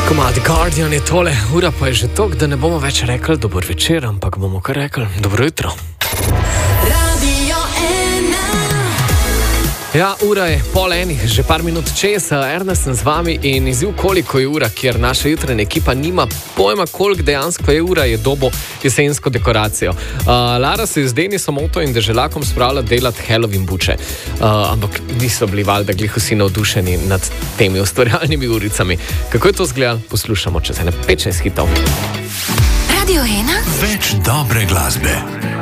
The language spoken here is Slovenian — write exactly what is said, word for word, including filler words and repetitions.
Komad Guardian je tole, ura pa je že tok, da ne bomo več rekli dober večer, ampak bomo kar rekli dobro jutro. Ja, ura je pol enih, že par minut čez, Ernest sem z vami in izziv koliko je ura, kjer naša jutranja ekipa nima pojma, koliko dejansko je ura, je dobo jesensko dekoracijo. Uh, Lara se je z Denisom Oto in Deželakom spravila delati Halloween buče, uh, ampak niso bili valjda glih vsi navdušeni nad temi ustvarjalnimi uricami. Kako je to izgledalo, poslušamo čez ene pet šest hitov. Radio ena. Več dobre glasbe.